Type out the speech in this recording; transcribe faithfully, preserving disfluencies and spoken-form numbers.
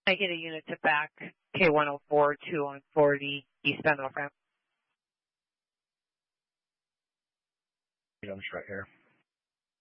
I get a unit to back K one oh four, two one forty, eastbound off ramp. I'm just right here.